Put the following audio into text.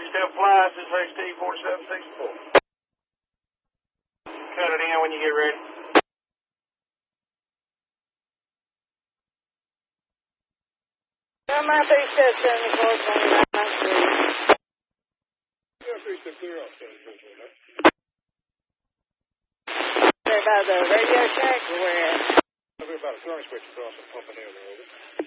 still fly? This is HT-4764. Cut it in when you get ready. My 374 Yeah, 3 clear off, sir. By the Radio Shack or where? I'll be about a throwing switch across and pumping air there, over.